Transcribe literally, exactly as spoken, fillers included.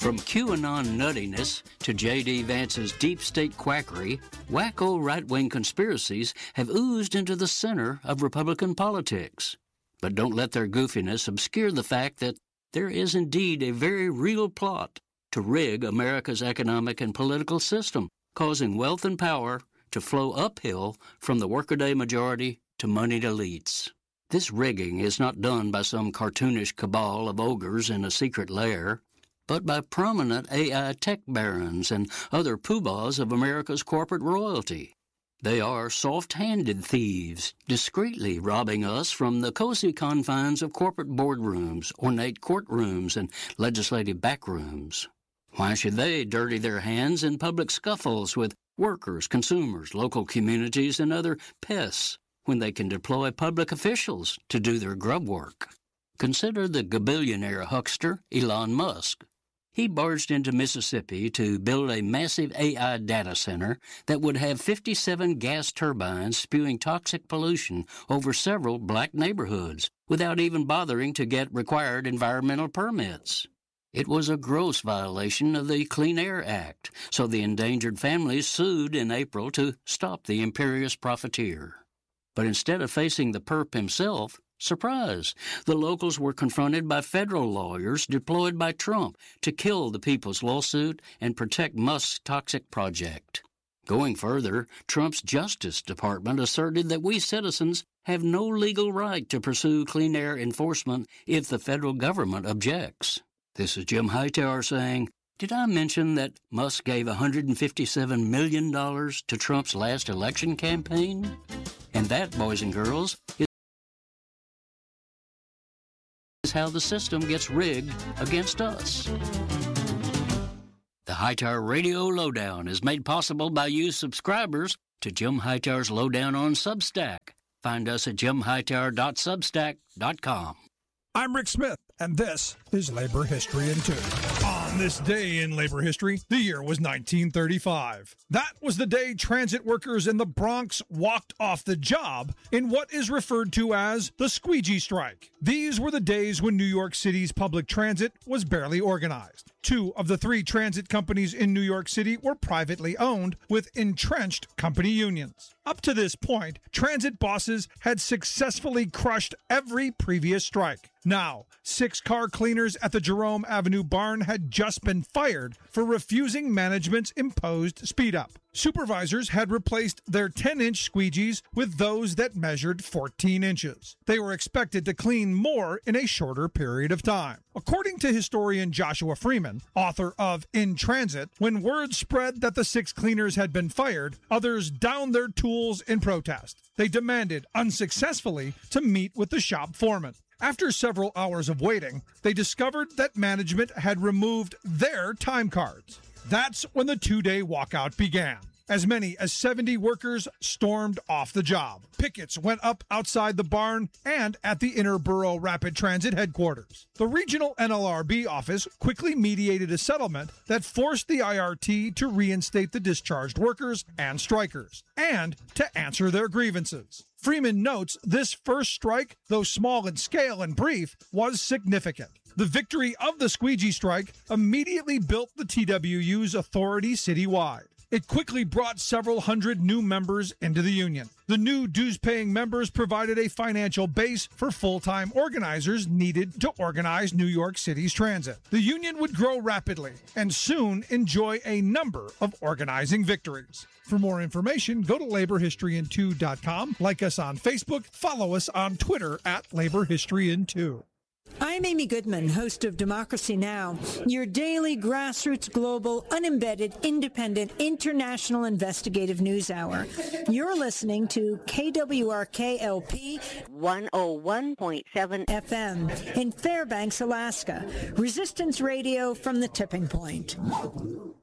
From QAnon nuttiness to J D. Vance's deep state quackery, wacko right-wing conspiracies have oozed into the center of Republican politics. But don't let their goofiness obscure the fact that there is indeed a very real plot to rig America's economic and political system, causing wealth and power to flow uphill from the workaday majority to moneyed elites. This rigging is not done by some cartoonish cabal of ogres in a secret lair, but by prominent A I tech barons and other poobahs of America's corporate royalty. They are soft-handed thieves, discreetly robbing us from the cozy confines of corporate boardrooms, ornate courtrooms, and legislative backrooms. Why should they dirty their hands in public scuffles with workers, consumers, local communities, and other pests when they can deploy public officials to do their grub work? Consider the gabillionaire huckster Elon Musk. He barged into Mississippi to build a massive A I data center that would have fifty-seven gas turbines spewing toxic pollution over several black neighborhoods without even bothering to get required environmental permits. It was a gross violation of the Clean Air Act, so the endangered families sued in April to stop the imperious profiteer. But instead of facing the perp himself, surprise, the locals were confronted by federal lawyers deployed by Trump to kill the people's lawsuit and protect Musk's toxic project. Going further, Trump's Justice Department asserted that we citizens have no legal right to pursue clean air enforcement if the federal government objects. This is Jim Hightower saying, did I mention that Musk gave one hundred fifty-seven million dollars to Trump's last election campaign? And that, boys and girls, is how the system gets rigged against us. The Hightower Radio Lowdown is made possible by you subscribers to Jim Hightower's Lowdown on Substack. Find us at jim hightower dot substack dot com. I'm Rick Smith, and this is Labor History in Two. On this day in labor history, the year was nineteen thirty-five. That was the day transit workers in the Bronx walked off the job in what is referred to as the squeegee strike. These were the days when New York City's public transit was barely organized. Two of the three transit companies in New York City were privately owned, with entrenched company unions. Up to this point, transit bosses had successfully crushed every previous strike. Now, six car cleaners at the Jerome Avenue barn had just been fired for refusing management's imposed speed up. Supervisors had replaced their ten-inch squeegees with those that measured fourteen inches. They were expected to clean more in a shorter period of time. According to historian Joshua Freeman, author of In Transit, when word spread that the six cleaners had been fired, others downed their tools in protest. They demanded, unsuccessfully, to meet with the shop foreman. After several hours of waiting, they discovered that management had removed their time cards. That's when the two-day walkout began. As many as seventy workers stormed off the job. Pickets went up outside the barn and at the Interborough Rapid Transit headquarters. The regional N L R B office quickly mediated a settlement that forced the I R T to reinstate the discharged workers and strikers, and to answer their grievances. Freeman notes this first strike, though small in scale and brief, was significant. The victory of the squeegee strike immediately built the T W U's authority citywide. It quickly brought several hundred new members into the union. The new dues-paying members provided a financial base for full-time organizers needed to organize New York City's transit. The union would grow rapidly and soon enjoy a number of organizing victories. For more information, go to labor history in two dot com, like us on Facebook, follow us on Twitter at Labor History in two. I'm Amy Goodman, host of Democracy Now!, your daily grassroots, global, unembedded, independent, international investigative news hour. You're listening to K W R K L P one oh one point seven F M in Fairbanks, Alaska. Resistance Radio from the tipping point.